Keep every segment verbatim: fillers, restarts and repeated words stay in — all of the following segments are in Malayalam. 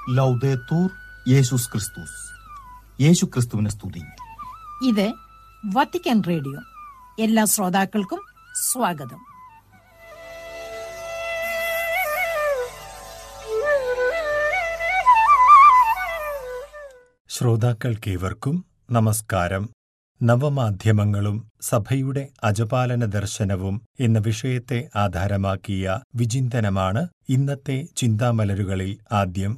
ലൗദേത്തൂർ യേശുസ് ക്രിസ്തുസ്. യേശു ക്രിസ്തുവിനെ സ്തുതി. ഇത് വത്തിക്കാൻ റേഡിയോ. എല്ലാ ശ്രോതാക്കൾക്കും സ്വാഗതം. ശ്രോതാക്കൾക്കേവർക്കും നമസ്കാരം. നവമാധ്യമങ്ങളും സഭയുടെ അജപാലന ദർശനവും എന്ന വിഷയത്തെ ആധാരമാക്കിയ വിചിന്തനമാണ് ഇന്നത്തെ ചിന്താമലരുകളിൽ ആദ്യം.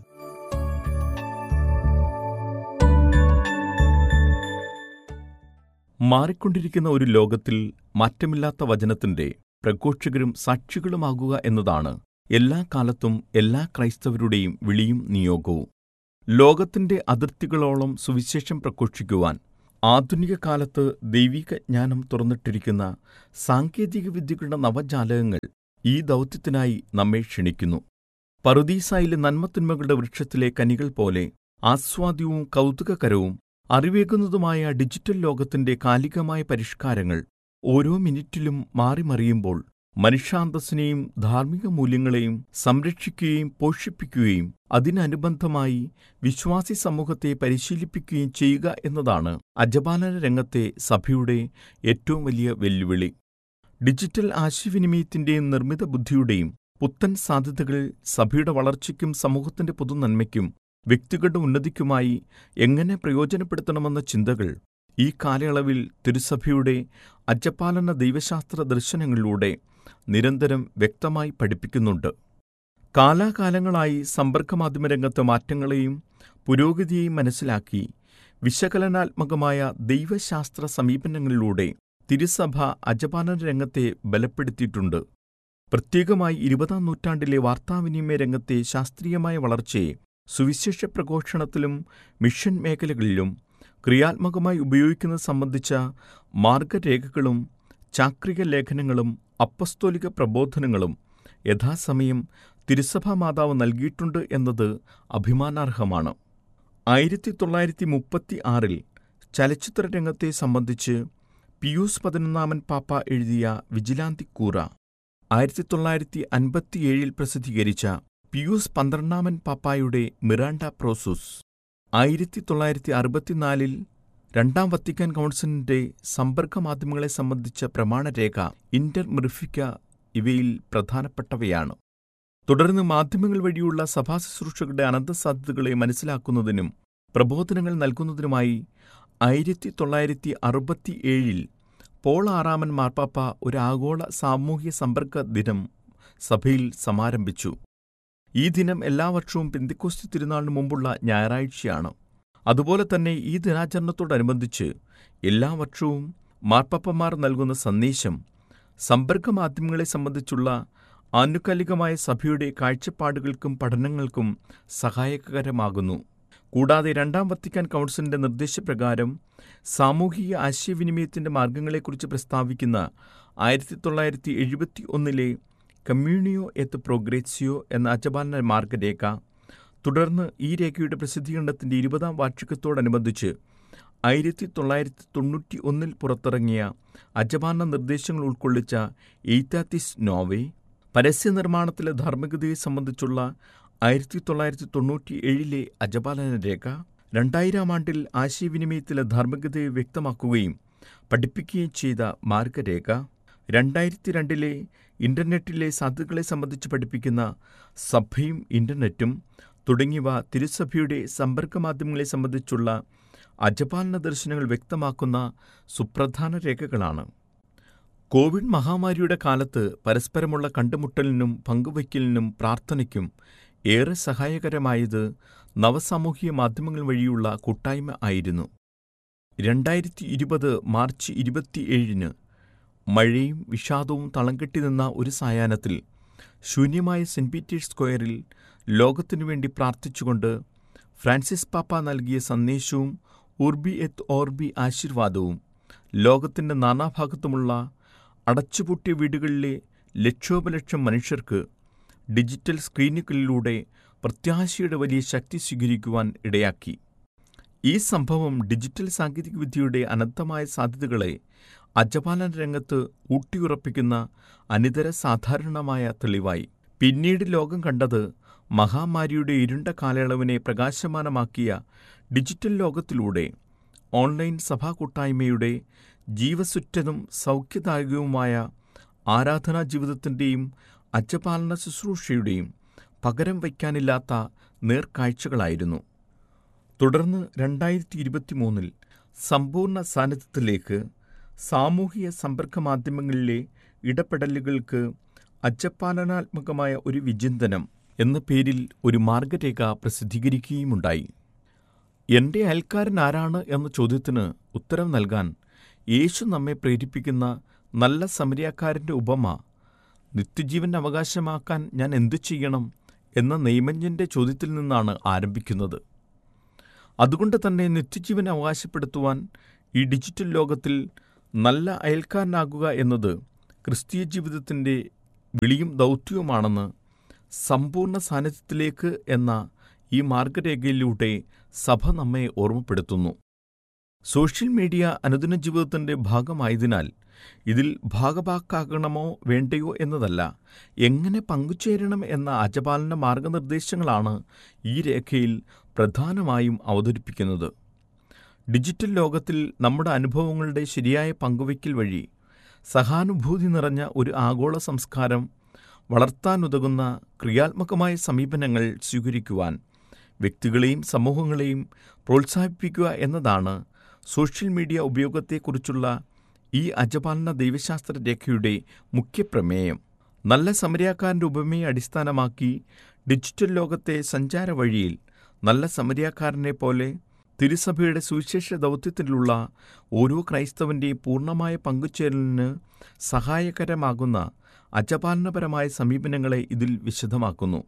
മാറിക്കൊണ്ടിരിക്കുന്ന ഒരു ലോകത്തിൽ മാറ്റമില്ലാത്ത വചനത്തിന്റെ പ്രഘോഷകരും സാക്ഷികളുമാകുക എന്നതാണ് എല്ലാ കാലത്തും എല്ലാ ക്രൈസ്തവരുടെയും വിളിയും നിയോഗവും. ലോകത്തിന്റെ അതിർത്തികളോളം സുവിശേഷം പ്രഘോഷിക്കുവാൻ ആധുനിക കാലത്ത് ദൈവിക ജ്ഞാനം തുറന്നിട്ടിരിക്കുന്ന സാങ്കേതികവിദ്യകളുടെ നവജാലകങ്ങൾ ഈ ദൗത്യത്തിനായി നമ്മെ ക്ഷണിക്കുന്നു. പറുദീസായിലെ നന്മത്തിന്മകളുടെ വൃക്ഷത്തിലെ കനികൾ പോലെ ആസ്വാദ്യവും കൗതുകകരവും അറിവേകുന്നതുമായ ഡിജിറ്റൽ ലോകത്തിന്റെ കാലികമായ പരിഷ്കാരങ്ങൾ ഓരോ മിനിറ്റിലും മാറിമറിയുമ്പോൾ മനുഷ്യാന്തസ്സിനെയും ധാർമ്മിക മൂല്യങ്ങളെയും സംരക്ഷിക്കുകയും പോഷിപ്പിക്കുകയും അതിനനുബന്ധമായി വിശ്വാസി സമൂഹത്തെ പരിശീലിപ്പിക്കുകയും ചെയ്യുക എന്നതാണ് അജപാലന രംഗത്തെ സഭയുടെ ഏറ്റവും വലിയ വെല്ലുവിളി. ഡിജിറ്റൽ ആശയവിനിമയത്തിന്റെയും നിർമ്മിത ബുദ്ധിയുടെയും പുത്തൻ സാധ്യതകൾ സഭയുടെ വളർച്ചയ്ക്കും സമൂഹത്തിന്റെ പൊതുനന്മയ്ക്കും വ്യക്തികളുടെ ഉന്നതിക്കുമായി എങ്ങനെ പ്രയോജനപ്പെടുത്തണമെന്ന ചിന്തകൾ ഈ കാലയളവിൽ തിരുസഭയുടെ അജപാലന ദൈവശാസ്ത്ര ദർശനങ്ങളിലൂടെ നിരന്തരം വ്യക്തമായി പഠിപ്പിക്കുന്നുണ്ട്. കാലാകാലങ്ങളായി സമ്പർക്കമാധ്യമരംഗത്തെ മാറ്റങ്ങളെയും പുരോഗതിയെയും മനസ്സിലാക്കി വിശകലനാത്മകമായ ദൈവശാസ്ത്ര സമീപനങ്ങളിലൂടെ തിരുസഭ അജപാലന രംഗത്തെ ബലപ്പെടുത്തിയിട്ടുണ്ട്. പ്രത്യേകമായി ഇരുപതാം നൂറ്റാണ്ടിലെ വാർത്താവിനിമയ രംഗത്തെ ശാസ്ത്രീയമായ വളർച്ചയെ സുവിശേഷ പ്രഘോഷണത്തിലും മിഷൻ മേഖലകളിലും ക്രിയാത്മകമായി ഉപയോഗിക്കുന്നത് സംബന്ധിച്ച മാർഗരേഖകളും ചാക്രിക ലേഖനങ്ങളും അപ്പസ്തോലിക പ്രബോധനങ്ങളും യഥാസമയം തിരുസഭാ മാതാവ് നൽകിയിട്ടുണ്ട് എന്നത് അഭിമാനാർഹമാണ്. ആയിരത്തി തൊള്ളായിരത്തി മുപ്പത്തി ആറിൽ ചലച്ചിത്ര രംഗത്തെ സംബന്ധിച്ച് പിയൂസ് പതിനൊന്നാമൻ പാപ്പ എഴുതിയ വിജിലാന്തി കൂറ, ആയിരത്തി തൊള്ളായിരത്തി അൻപത്തിയേഴിൽ പ്രസിദ്ധീകരിച്ച പിയൂസ് പന്ത്രണ്ടാമൻ പാപ്പായുടെ മിറാണ്ട പ്രോസസ്, ആയിരത്തി തൊള്ളായിരത്തി അറുപത്തിനാലിൽ രണ്ടാം വത്തിക്കാൻ കൗൺസിലിന്റെ സമ്പർക്ക മാധ്യമങ്ങളെ സംബന്ധിച്ച പ്രമാണരേഖ ഇന്റർ മിർഫിക്ക ഇവയിൽ പ്രധാനപ്പെട്ടവയാണ്. തുടർന്ന് മാധ്യമങ്ങൾ വഴിയുള്ള സഭാശുശ്രൂഷകളുടെ അനന്തസാധ്യതകളെ മനസ്സിലാക്കുന്നതിനും പ്രബോധനങ്ങൾ നൽകുന്നതിനുമായി ആയിരത്തി തൊള്ളായിരത്തി അറുപത്തിയേഴിൽ പോൾ ആറാമൻ മാർപ്പാപ്പ ഒരു ആഗോള സാമൂഹ്യ സമ്പർക്ക ദിനം സഭയിൽ സമാരംഭിച്ചു. ഈ ദിനം എല്ലാ വർഷവും പെന്തിക്കോസ്തി തിരുനാളിന് മുമ്പുള്ള ഞായറാഴ്ചയാണ്. അതുപോലെ തന്നെ ഈ ദിനാചരണത്തോടനുബന്ധിച്ച് എല്ലാ വർഷവും മാർപ്പാപ്പമാർ നൽകുന്ന സന്ദേശം സമ്പർക്ക മാധ്യമങ്ങളെ സംബന്ധിച്ചുള്ള ആനുകാലികമായ സഭയുടെ കാഴ്ചപ്പാടുകൾക്കും പഠനങ്ങൾക്കും സഹായകരമാകുന്നു. കൂടാതെ രണ്ടാം വത്തിക്കാൻ കൗൺസിലിന്റെ നിർദ്ദേശപ്രകാരം സാമൂഹിക ആശയവിനിമയത്തിന്റെ മാർഗങ്ങളെക്കുറിച്ച് പ്രസ്താവിക്കുന്ന ആയിരത്തി തൊള്ളായിരത്തി എഴുപത്തി ഒന്നിലെ കമ്മ്യൂണിയോ എത്ത് പ്രോഗ്രേസിയോ എന്ന അജപാലന മാർഗരേഖ, തുടർന്ന് ഈ രേഖയുടെ പ്രസിദ്ധീകരണത്തിന്റെ ഇരുപതാം വാർഷികത്തോടനുബന്ധിച്ച് ആയിരത്തി തൊള്ളായിരത്തി തൊണ്ണൂറ്റി ഒന്നിൽ പുറത്തിറങ്ങിയ അജപാലന നിർദ്ദേശങ്ങൾ ഉൾക്കൊള്ളിച്ച എയ്താത്തിസ് നോവേ, പരസ്യനിർമ്മാണത്തിലെ ധാർമ്മികതയെ സംബന്ധിച്ചുള്ള ആയിരത്തി തൊള്ളായിരത്തി തൊണ്ണൂറ്റി ഏഴിലെ അജപാലന രേഖ, രണ്ടായിരം ആണ്ടിൽ ആശയവിനിമയത്തിലെ ധാർമ്മികതയെ വ്യക്തമാക്കുകയും പഠിപ്പിക്കുകയും ചെയ്ത മാർഗരേഖ, രണ്ടായിരത്തി രണ്ടിലെ ഇന്റർനെറ്റിലെ സാധ്യതകളെ സംബന്ധിച്ച് പഠിപ്പിക്കുന്ന സഭയും ഇന്റർനെറ്റും തുടങ്ങിയവ തിരുസഭയുടെ സമ്പർക്ക മാധ്യമങ്ങളെ സംബന്ധിച്ചുള്ള അജപാലന ദർശനങ്ങൾ വ്യക്തമാക്കുന്ന സുപ്രധാന രേഖകളാണ്. കോവിഡ് മഹാമാരിയുടെ കാലത്ത് പരസ്പരമുള്ള കണ്ടുമുട്ടലിനും പങ്കുവയ്ക്കലിനും പ്രാർത്ഥനയ്ക്കും ഏറെ സഹായകരമായത് നവസാമൂഹിക മാധ്യമങ്ങൾ വഴിയുള്ള കൂട്ടായ്മ ആയിരുന്നു. രണ്ടായിരത്തി ഇരുപത് മാർച്ച് ഇരുപത്തിയേഴിന് മഴയും വിഷാദവും തളംകെട്ടി നിന്ന ഒരു സായാഹ്നത്തിൽ ശൂന്യമായ സെന്റ് പീറ്റേഴ്സ് സ്ക്വയറിൽ ലോകത്തിനു വേണ്ടി പ്രാർത്ഥിച്ചുകൊണ്ട് ഫ്രാൻസിസ് പാപ്പ നൽകിയ സന്ദേശവും ഉർബി എത്ത് ഓർബി ആശീർവാദവും ലോകത്തിന്റെ നാനാഭാഗത്തുമുള്ള അടച്ചുപൂട്ടിയ വീടുകളിലെ ലക്ഷോപലക്ഷം മനുഷ്യർക്ക് ഡിജിറ്റൽ സ്ക്രീനുകളിലൂടെ പ്രത്യാശയുടെ വലിയ ശക്തി സ്വീകരിക്കുവാൻ ഇടയാക്കി. ഈ സംഭവം ഡിജിറ്റൽ സാങ്കേതികവിദ്യയുടെ അനന്തമായ സാധ്യതകളെ അജപാലന രംഗത്ത് ഊട്ടിയുറപ്പിക്കുന്ന അനിതര സാധാരണമായ തെളിവായി. പിന്നീട് ലോകം കണ്ടത് മഹാമാരിയുടെ ഇരുണ്ട കാലയളവിനെ പ്രകാശമാനമാക്കിയ ഡിജിറ്റൽ ലോകത്തിലൂടെ ഓൺലൈൻ സഭാ കൂട്ടായ്മയുടെ ജീവസുറ്റതും സൗഖ്യദായകവുമായ ആരാധനാ ജീവിതത്തിൻ്റെയും അജപാലന ശുശ്രൂഷയുടെയും പകരം വയ്ക്കാനില്ലാത്ത നേർക്കാഴ്ചകളായിരുന്നു. തുടർന്ന് രണ്ടായിരത്തി ഇരുപത്തിമൂന്നിൽ സമ്പൂർണ്ണ സാന്നിധ്യത്തിലേക്ക് സാമൂഹിക സമ്പർക്ക മാധ്യമങ്ങളിലെ ഇടപെടലുകൾക്ക് അജപാലനാത്മകമായ ഒരു വിചിന്തനം എന്ന പേരിൽ ഒരു മാർഗരേഖ പ്രസിദ്ധീകരിക്കുകയുമുണ്ടായി. എൻ്റെ അയൽക്കാരൻ ആരാണ് എന്ന ചോദ്യത്തിന് ഉത്തരം നൽകാൻ യേശു നമ്മെ പ്രേരിപ്പിക്കുന്ന നല്ല സമരിയാക്കാരൻ്റെ ഉപമ നിത്യജീവൻ അവകാശമാക്കാൻ ഞാൻ എന്തു ചെയ്യണം എന്ന നെയ്മഞ്ഞൻ്റെ ചോദ്യത്തിൽ നിന്നാണ് ആരംഭിക്കുന്നത്. അതുകൊണ്ട് തന്നെ നിത്യജീവൻ അവകാശപ്പെടുത്തുവാൻ ഈ ഡിജിറ്റൽ ലോകത്തിൽ നല്ല അയൽക്കാരനാകുക എന്നത് ക്രിസ്തീയ ജീവിതത്തിൻ്റെ വിളിയും ദൗത്യവുമാണെന്ന് സമ്പൂർണ്ണ സാന്നിധ്യത്തിലേക്ക് എന്ന ഈ മാർഗരേഖയിലൂടെ സഭ നമ്മെ ഓർമ്മപ്പെടുത്തുന്നു. സോഷ്യൽ മീഡിയ അനുദിന ജീവിതത്തിൻ്റെ ഭാഗമായതിനാൽ ഇതിൽ ഭാഗഭാക്കാകണമോ വേണ്ടയോ എന്നതല്ല, എങ്ങനെ പങ്കുചേരണം എന്ന അജപാലന മാർഗനിർദ്ദേശങ്ങളാണ് ഈ രേഖയിൽ പ്രധാനമായും അവതരിപ്പിക്കുന്നത്. ഡിജിറ്റൽ ലോകത്തിൽ നമ്മുടെ അനുഭവങ്ങളുടെ ശരിയായ പങ്കുവയ്ക്കൽ വഴി സഹാനുഭൂതി നിറഞ്ഞ ഒരു ആഗോള സംസ്കാരം വളർത്താനുതകുന്ന ക്രിയാത്മകമായ സമീപനങ്ങൾ സ്വീകരിക്കുവാൻ വ്യക്തികളെയും സമൂഹങ്ങളെയും പ്രോത്സാഹിപ്പിക്കുക എന്നതാണ് സോഷ്യൽ മീഡിയ ഉപയോഗത്തെക്കുറിച്ചുള്ള ഈ അജപാലന ദൈവശാസ്ത്ര രേഖയുടെ മുഖ്യപ്രമേയം. നല്ല സമരിയാക്കാരൻ്റെ ഉപമയെ അടിസ്ഥാനമാക്കി ഡിജിറ്റൽ ലോകത്തെ സഞ്ചാര വഴിയിൽ നല്ല സമരിയാക്കാരനെ പോലെ തിരുസഭയുടെ സുവിശേഷ ദൗത്യത്തിലുള്ള ഓരോ ക്രൈസ്തവൻ്റെയും പൂർണ്ണമായ പങ്കുചേരലിന് സഹായകരമാകുന്ന അജപാലനപരമായ സമീപനങ്ങളെ ഇതിൽ വിശദമാക്കുന്നു.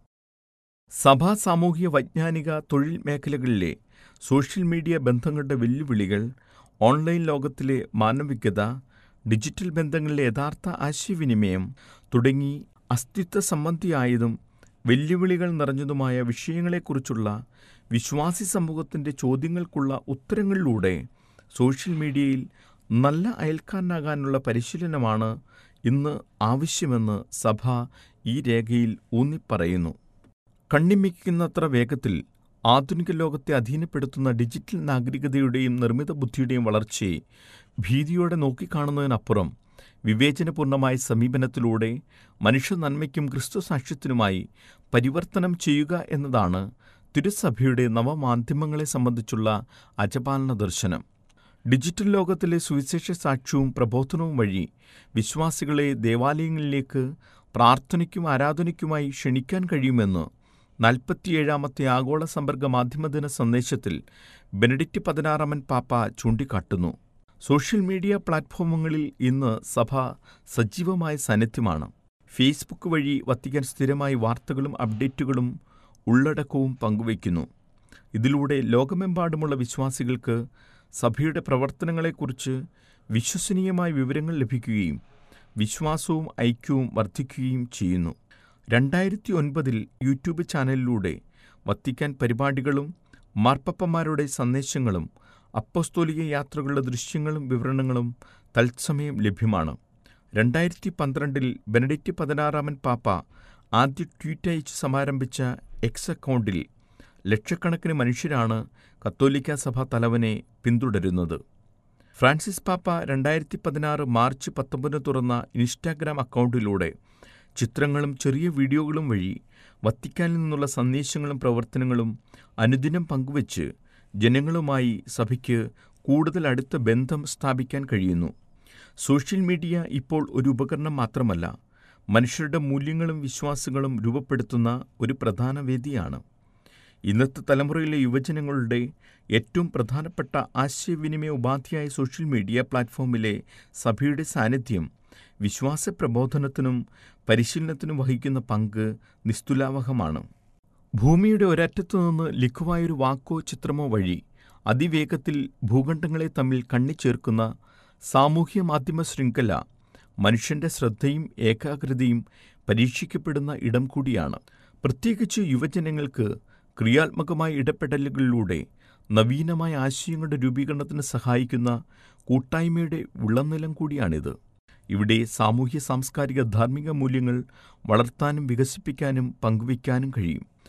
സഭാ, സാമൂഹിക, വൈജ്ഞാനിക, തൊഴിൽ മേഖലകളിലെ സോഷ്യൽ മീഡിയ ബന്ധങ്ങളുടെ വെല്ലുവിളികൾ, ഓൺലൈൻ ലോകത്തിലെ മാനവികത, ഡിജിറ്റൽ ബന്ധങ്ങളിലെ യഥാർത്ഥ ആശയവിനിമയം തുടങ്ങി അസ്തിത്വ സംബന്ധിയായതും വെല്ലുവിളികൾ നിറഞ്ഞതുമായ വിഷയങ്ങളെക്കുറിച്ചുള്ള വിശ്വാസി സമൂഹത്തിൻ്റെ ചോദ്യങ്ങൾക്കുള്ള ഉത്തരങ്ങളിലൂടെ സോഷ്യൽ മീഡിയയിൽ നല്ല അയൽക്കാരനാകാനുള്ള പരിശീലനമാണ് ഇന്ന് ആവശ്യമെന്ന് സഭ ഈ രേഖയിൽ ഊന്നിപ്പറയുന്നു. കണ്ണിമിക്കുന്നത്ര വേഗത്തിൽ ആധുനിക ലോകത്തെ അധീനപ്പെടുത്തുന്ന ഡിജിറ്റൽ നാഗരികതയുടെയും നിർമ്മിത ബുദ്ധിയുടെയും വളർച്ചയെ ഭീതിയോടെ നോക്കിക്കാണുന്നതിനപ്പുറം വിവേചനപൂർണമായ സമീപനത്തിലൂടെ മനുഷ്യ നന്മയ്ക്കും ക്രിസ്തു സാക്ഷ്യത്തിനുമായി പരിവർത്തനം ചെയ്യുക എന്നതാണ് തിരുസഭയുടെ നവമാധ്യമങ്ങളെ സംബന്ധിച്ചുള്ള അജപാലന ദർശനം. ഡിജിറ്റൽ ലോകത്തിലെ സുവിശേഷ സാക്ഷ്യവും പ്രബോധനവും വഴി വിശ്വാസികളെ ദേവാലയങ്ങളിലേക്ക് പ്രാർത്ഥനയ്ക്കും ആരാധനയ്ക്കുമായി ക്ഷണിക്കാൻ കഴിയുമെന്ന് നാൽപ്പത്തിയേഴാമത്തെ ആഗോള സമ്പർക്ക മാധ്യമദിന സന്ദേശത്തിൽ ബെനഡിക്റ്റ് പതിനാറാമൻ പാപ്പ ചൂണ്ടിക്കാട്ടുന്നു. സോഷ്യൽ മീഡിയ പ്ലാറ്റ്ഫോമുകളിൽ ഇന്ന് സഭ സജീവമായ സാന്നിധ്യമാണ്. ഫേസ്ബുക്ക് വഴി വത്തിക്കാൻ സ്ഥിരമായി വാർത്തകളും അപ്ഡേറ്റുകളും ഉള്ളടക്കവും പങ്കുവയ്ക്കുന്നു. ഇതിലൂടെ ലോകമെമ്പാടുമുള്ള വിശ്വാസികൾക്ക് സഭയുടെ പ്രവർത്തനങ്ങളെക്കുറിച്ച് വിശ്വസനീയമായ വിവരങ്ങൾ ലഭിക്കുകയും വിശ്വാസവും ഐക്യവും വർദ്ധിക്കുകയും ചെയ്യുന്നു. രണ്ടായിരത്തി ഒൻപതിൽ യൂട്യൂബ് ചാനലിലൂടെ വത്തിക്കാൻ പരിപാടികളും മാർപ്പാപ്പമാരുടെ സന്ദേശങ്ങളും അപ്പസ്തോലിക യാത്രകളുടെ ദൃശ്യങ്ങളും വിവരണങ്ങളും തത്സമയം ലഭ്യമാണ്. രണ്ടായിരത്തി പന്ത്രണ്ടിൽ ബെനഡിക്റ്റ് പതിനാറാമൻ പാപ്പ ആദ്യ ട്വീറ്റ് അയച്ച് സമാരംഭിച്ച എക്സ് അക്കൗണ്ടിൽ ലക്ഷക്കണക്കിന് മനുഷ്യരാണ് കത്തോലിക്ക സഭ തലവനെ പിന്തുടരുന്നത്. ഫ്രാൻസിസ് പാപ്പ രണ്ടായിരത്തി പതിനാറ് മാർച്ച് പത്തൊമ്പതിന് തുറന്ന ഇൻസ്റ്റാഗ്രാം അക്കൗണ്ടിലൂടെ ചിത്രങ്ങളും ചെറിയ വീഡിയോകളും വഴി വത്തിക്കാനിൽ നിന്നുള്ള സന്ദേശങ്ങളും പ്രവർത്തനങ്ങളും അനുദിനം പങ്കുവച്ച് ജനങ്ങളുമായി സഭയ്ക്ക് കൂടുതൽ അടുത്ത ബന്ധം സ്ഥാപിക്കാൻ കഴിയുന്നു. സോഷ്യൽ മീഡിയ ഇപ്പോൾ ഒരു ഉപകരണം മാത്രമല്ല, മനുഷ്യരുടെ മൂല്യങ്ങളും വിശ്വാസങ്ങളും രൂപപ്പെടുത്തുന്ന ഒരു പ്രധാന വേദിയാണ്. ഇന്നത്തെ തലമുറയിലെ യുവജനങ്ങളുടെ ഏറ്റവും പ്രധാനപ്പെട്ട ആശയവിനിമയ ഉപാധിയായ സോഷ്യൽ മീഡിയ പ്ലാറ്റ്ഫോമിലെ സഭയുടെ സാന്നിധ്യം വിശ്വാസ പ്രബോധനത്തിനും പരിശീലനത്തിനും വഹിക്കുന്ന പങ്ക് നിസ്തുലാവഹമാണ്. ഭൂമിയുടെ ഒരറ്റത്തു നിന്ന് ലഘുവായൊരു വാക്കോ ചിത്രമോ വഴി അതിവേഗത്തിൽ ഭൂഖണ്ഡങ്ങളെ തമ്മിൽ കണ്ണിച്ചേർക്കുന്ന സാമൂഹ്യ മാധ്യമ ശൃംഖല മനുഷ്യൻ്റെ ശ്രദ്ധയും ഏകാഗ്രതയും പരീക്ഷിക്കപ്പെടുന്ന ഇടം കൂടിയാണ്. പ്രത്യേകിച്ച് യുവജനങ്ങൾക്ക് ക്രിയാത്മകമായ ഇടപെടലുകളിലൂടെ നവീനമായ ആശയങ്ങളുടെ രൂപീകരണത്തിന് സഹായിക്കുന്ന കൂട്ടായ്മയുടെ വിളനിലം കൂടിയാണിത്. ഇവിടെ സാമൂഹ്യ സാംസ്കാരിക ധാർമ്മിക മൂല്യങ്ങൾ വളർത്താനും വികസിപ്പിക്കാനും പങ്കുവയ്ക്കാനും കഴിയും.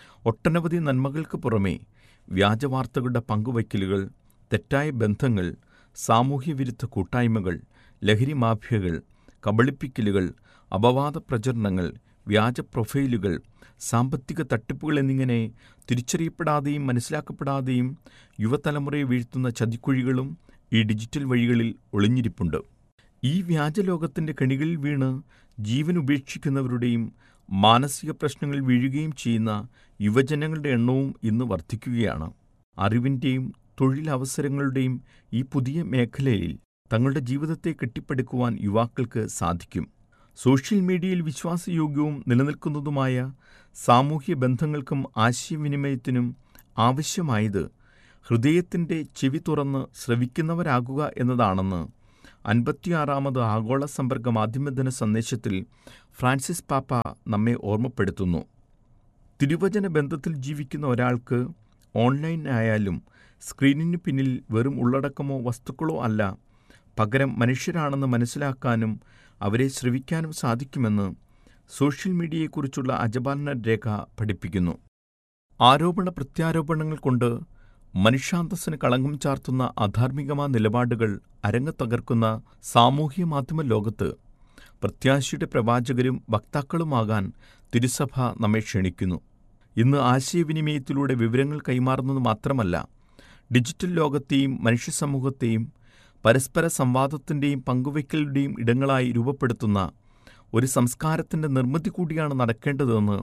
ഒട്ടനവധി നന്മകൾക്ക് പുറമേ വ്യാജവാർത്തകളുടെ പങ്കുവയ്ക്കലുകൾ, തെറ്റായ ബന്ധങ്ങൾ, സാമൂഹ്യവിരുദ്ധ കൂട്ടായ്മകൾ, ലഹരി മാഫിയകൾ, കബളിപ്പിക്കലുകൾ, അപവാദ പ്രചരണങ്ങൾ, വ്യാജ പ്രൊഫൈലുകൾ, സാമ്പത്തിക തട്ടിപ്പുകൾ എന്നിങ്ങനെ തിരിച്ചറിയപ്പെടാതെയും മനസ്സിലാക്കപ്പെടാതെയും യുവതലമുറയെ വീഴ്ത്തുന്ന ചതിക്കുഴികളും ഈ ഡിജിറ്റൽ വഴികളിൽ ഒളിഞ്ഞിരിപ്പുണ്ട്. ഈ വ്യാജലോകത്തിൻ്റെ കെണികളിൽ വീണ് ജീവൻ ഉപേക്ഷിക്കുന്നവരുടെയും മാനസിക പ്രശ്നങ്ങളിൽ വീഴുകയും ചെയ്യുന്ന യുവജനങ്ങളുടെ എണ്ണവും ഇന്ന് വർദ്ധിക്കുകയാണ്. അറിവിൻ്റെയും തൊഴിലവസരങ്ങളുടെയും ഈ പുതിയ മേഖലയിൽ തങ്ങളുടെ ജീവിതത്തെ കെട്ടിപ്പടുക്കുവാൻ യുവാക്കൾക്ക് സാധിക്കും. സോഷ്യൽ മീഡിയയിൽ വിശ്വാസയോഗ്യവും നിലനിൽക്കുന്നതുമായ സാമൂഹ്യ ബന്ധങ്ങൾക്കും ആശയവിനിമയത്തിനും ആവശ്യമായത് ഹൃദയത്തിൻ്റെ ചെവി തുറന്ന് ശ്രവിക്കുന്നവരാകുക എന്നതാണെന്ന് അൻപത്തിയാറാമത് ആഗോള സമ്പർക്ക മാധ്യമദിന സന്ദേശത്തിൽ ഫ്രാൻസിസ് പാപ്പ നമ്മെ ഓർമ്മപ്പെടുത്തുന്നു. തിരുവചന ബന്ധത്തിൽ ജീവിക്കുന്ന ഒരാൾക്ക് ഓൺലൈൻ ആയാലും സ്ക്രീനിന് പിന്നിൽ വെറും ഉള്ളടക്കമോ വസ്തുക്കളോ അല്ല, പകരം മനുഷ്യരാണെന്ന് മനസ്സിലാക്കാനും അവരെ ശ്രവിക്കാനും സാധിക്കുമെന്ന് സോഷ്യൽ മീഡിയയെക്കുറിച്ചുള്ള അജപാലന രേഖ പഠിപ്പിക്കുന്നു. ആരോപണ പ്രത്യാരോപണങ്ങൾ കൊണ്ട് മനുഷ്യാന്തസ്സിന് കളങ്കം ചാർത്തുന്ന അധാർമികമായ നിലപാടുകൾ അരങ്ങത്തകർക്കുന്ന സാമൂഹ്യ മാധ്യമ ലോകത്ത് പ്രത്യാശയുടെ പ്രവാചകരും വക്താക്കളുമാകാൻ തിരുസഭ നമ്മെ ക്ഷണിക്കുന്നു. ഇന്ന് ആശയവിനിമയത്തിലൂടെ വിവരങ്ങൾ കൈമാറുന്നത് മാത്രമല്ല, ഡിജിറ്റൽ ലോകത്തെയും മനുഷ്യസമൂഹത്തെയും പരസ്പര സംവാദത്തിൻ്റെയും പങ്കുവയ്ക്കലുടെയും ഇടങ്ങളായി രൂപപ്പെടുത്തുന്ന ഒരു സംസ്കാരത്തിൻ്റെ നിർമ്മിതി കൂടിയാണ് നടക്കേണ്ടതെന്ന്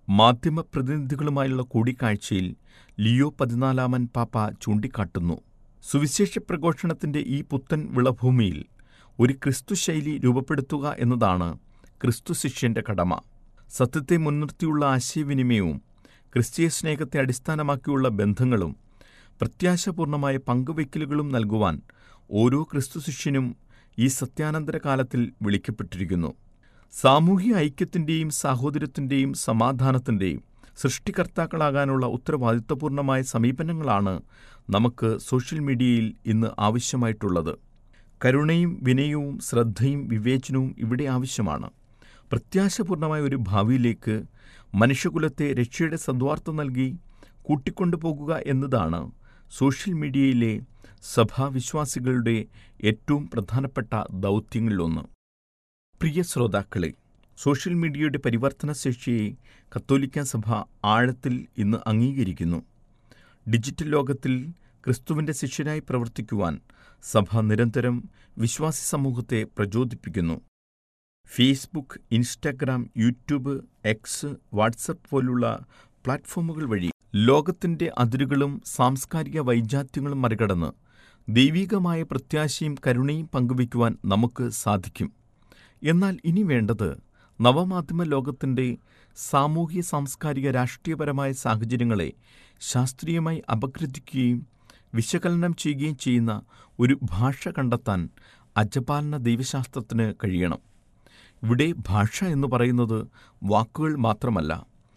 മാധ്യമപ്രതിനിധികളുമായുള്ള കൂടിക്കാഴ്ചയിൽ ലിയോ പതിനാലാമൻ പാപ്പ ചൂണ്ടിക്കാട്ടുന്നു. സുവിശേഷ പ്രഘോഷണത്തിൻ്റെ ഈ പുത്തൻ വിളഭൂമിയിൽ ഒരു ക്രിസ്തുശൈലി രൂപപ്പെടുത്തുക എന്നതാണ് ക്രിസ്തു ശിഷ്യൻ്റെ കടമ. സത്യത്തെ മുൻനിർത്തിയുള്ള ആശയവിനിമയവും ക്രിസ്തീയ സ്നേഹത്തെ അടിസ്ഥാനമാക്കിയുള്ള ബന്ധങ്ങളും പ്രത്യാശപൂർണമായ പങ്കുവയ്ക്കലുകളും നൽകുവാൻ ഓരോ ക്രിസ്തു ശിഷ്യനും ഈ സത്യാനന്തര കാലത്തിൽ വിളിക്കപ്പെട്ടിരിക്കുന്നു. സാമൂഹ്യ ഐക്യത്തിൻ്റെയും സാഹോദര്യത്തിൻ്റെയും സമാധാനത്തിൻ്റെയും സൃഷ്ടികർത്താക്കളാകാനുള്ള ഉത്തരവാദിത്വപൂർണമായ സമീപനങ്ങളാണ് നമുക്ക് സോഷ്യൽ മീഡിയയിൽ ഇന്ന് ആവശ്യമായിട്ടുള്ളത്. കരുണയും വിനയവും ശ്രദ്ധയും വിവേചനവും ഇവിടെ ആവശ്യമാണ്. പ്രത്യാശപൂർണമായ ഒരു ഭാവിയിലേക്ക് മനുഷ്യകുലത്തെ രക്ഷയുടെ സദ്വാർത്ത നൽകി കൂട്ടിക്കൊണ്ടുപോകുക എന്നതാണ് സോഷ്യൽ മീഡിയയിലെ സഭാവിശ്വാസികളുടെ ഏറ്റവും പ്രധാനപ്പെട്ട ദൗത്യങ്ങളിലൊന്ന്. പ്രിയ ശ്രോതാക്കളെ, സോഷ്യൽ മീഡിയയുടെ പരിവർത്തനശേഷിയെ കത്തോലിക്കാ സഭ ആഴത്തിൽ ഇന്ന് അംഗീകരിക്കുന്നു. ഡിജിറ്റൽ ലോകത്തിൽ ക്രിസ്തുവിൻ്റെ ശിഷ്യരായി പ്രവർത്തിക്കുവാൻ സഭ നിരന്തരം വിശ്വാസി സമൂഹത്തെ പ്രചോദിപ്പിക്കുന്നു. Facebook, Instagram, YouTube, X, WhatsApp പോലുള്ള പ്ലാറ്റ്ഫോമുകൾ വഴി ലോകത്തിൻ്റെ അതിരുകളും സാംസ്കാരിക വൈജാത്യങ്ങളും മറികടന്ന് ദൈവികമായ പ്രത്യാശയും കരുണയും പങ്കുവയ്ക്കുവാൻ നമുക്ക് സാധിക്കും. എന്നാൽ ഇനി വേണ്ടത് നവമാധ്യമ ലോകത്തിൻ്റെ സാമൂഹ്യ സാംസ്കാരിക രാഷ്ട്രീയപരമായ സാഹചര്യങ്ങളെ ശാസ്ത്രീയമായി അപഗ്രഥിക്കുകയും വിശകലനം ചെയ്യുകയും ചെയ്യുന്ന ഒരു ഭാഷ കണ്ടെത്താൻ അജപാലന ദൈവശാസ്ത്രത്തിന് കഴിയണം. ഇവിടെ ഭാഷ എന്ന് പറയുന്നത് വാക്കുകൾ മാത്രമല്ല,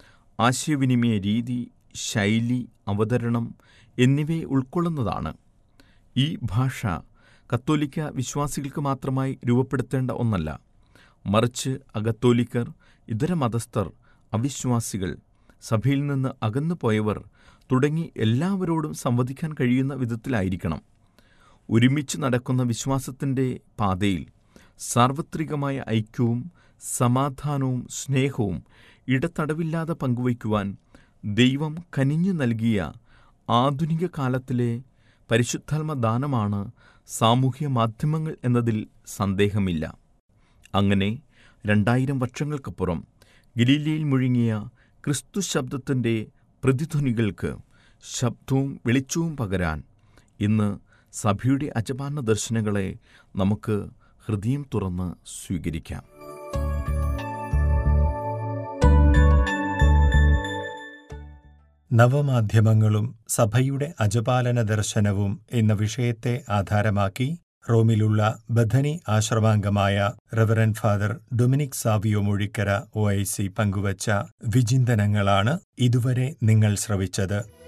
ആശയവിനിമയ രീതി, ശൈലി, അവതരണം എന്നിവയെ ഉൾക്കൊള്ളുന്നതാണ്. ഈ ഭാഷ കത്തോലിക്ക വിശ്വാസികൾക്ക് മാത്രമായി രൂപപ്പെടുത്തേണ്ട ഒന്നല്ല, മറിച്ച് അകത്തോലിക്കർ, ഇതര മതസ്ഥർ, അവിശ്വാസികൾ, സഭയിൽ നിന്ന് അകന്നു പോയവർ തുടങ്ങി എല്ലാവരോടും സംവദിക്കാൻ കഴിയുന്ന വിധത്തിലായിരിക്കണം. ഒരുമിച്ച് നടക്കുന്ന വിശ്വാസത്തിൻ്റെ പാതയിൽ സാർവത്രികമായ ഐക്യവും സമാധാനവും സ്നേഹവും ഇടതടവില്ലാതെ പങ്കുവയ്ക്കുവാൻ ദൈവം കനിഞ്ഞു നൽകിയ ആധുനിക കാലത്തിലെ പരിശുദ്ധാത്മദാനമാണ് സാമൂഹ്യ മാധ്യമങ്ങൾ എന്നതിൽ സന്ദേഹമില്ല. അങ്ങനെ രണ്ടായിരം വർഷങ്ങൾക്കപ്പുറം ഗലീലയിൽ മുഴുങ്ങിയ ക്രിസ്തു ശബ്ദത്തിൻ്റെ പ്രതിധ്വനികൾക്ക് ശബ്ദവും വെളിച്ചവും പകരാൻ ഇന്ന് സഭയുടെ അജപാലന ദർശനങ്ങളെ നമുക്ക് ഹൃദയം തുറന്ന് സ്വീകരിക്കാം. നവമാധ്യമങ്ങളും സഭയുടെ അജപാലന ദർശനവും എന്ന വിഷയത്തെ ആധാരമാക്കി റോമിലുള്ള Bethany ആശ്രമാംഗമായ reverend father Dominic Savio മൊഴിക്കര O I C പങ്കുവച്ച വിചിന്തനങ്ങളാണ് ഇതുവരെ നിങ്ങൾ ശ്രവിച്ചത്.